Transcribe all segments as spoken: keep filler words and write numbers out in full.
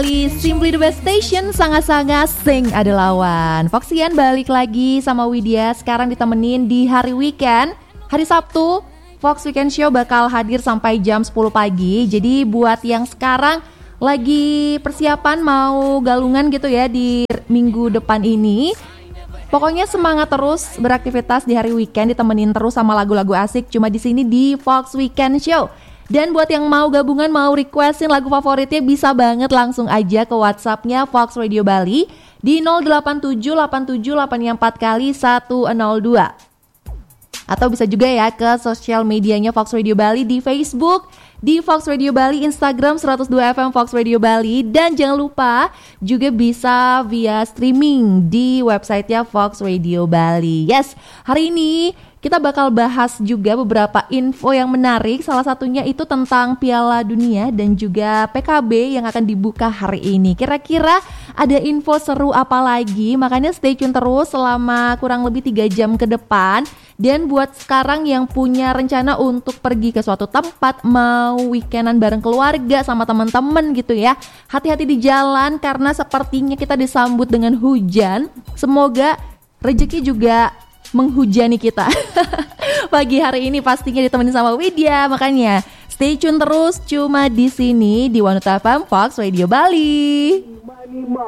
Simply the best station, sangat-sangat sing ada lawan. Foxian balik lagi sama Widya. Sekarang ditemenin di hari weekend. Hari Sabtu, Fox Weekend Show bakal hadir sampai jam sepuluh pagi. Jadi buat yang sekarang lagi persiapan mau galungan gitu ya di minggu depan ini, pokoknya semangat terus beraktivitas di hari weekend, ditemenin terus sama lagu-lagu asik cuma di sini di Fox Weekend Show. Dan buat yang mau gabungan, mau requestin lagu favoritnya, bisa banget langsung aja ke WhatsApp-nya Fox Radio Bali di nol delapan tujuh delapan tujuh delapan empat kali satu nol dua. Atau bisa juga ya ke sosial medianya Fox Radio Bali di Facebook, di Fox Radio Bali, Instagram seratus dua F M Fox Radio Bali. Dan jangan lupa juga bisa via streaming di websitenya Fox Radio Bali. Yes, hari ini kita bakal bahas juga beberapa info yang menarik. Salah satunya itu tentang Piala Dunia dan juga P K B yang akan dibuka hari ini. Kira-kira ada info seru apa lagi? Makanya stay tune terus selama kurang lebih tiga jam ke depan. Dan buat sekarang yang punya rencana untuk pergi ke suatu tempat, mau weekendan bareng keluarga sama teman-teman gitu ya, hati-hati di jalan karena sepertinya kita disambut dengan hujan. Semoga rezeki juga menghujani kita. Pagi hari ini pastinya ditemenin sama Widya, makanya stay tune terus cuma di sini di Wanuta F M Fox Radio Bali.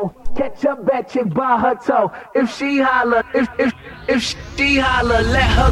Catch a bitch and buy her toe. If she holler, if if if she holler, let her